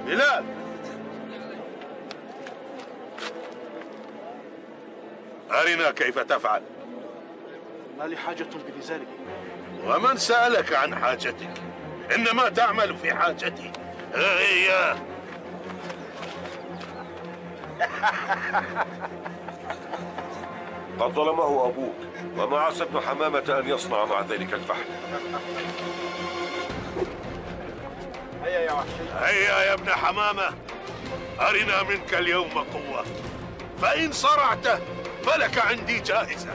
بلال، أرنا كيف تفعل. ما لي حاجة بنزاله. ومن سألك عن حاجتك؟ إنما تعمل في حاجتي. هي قد ظلمه أبوك، وما عسى ابن حمامة أن يصنع مع ذلك الفحل. هيا يا وحشي، هيا يا ابن حمامة، أرنا منك اليوم قوة، فإن صرعت فلك عندي جائزة.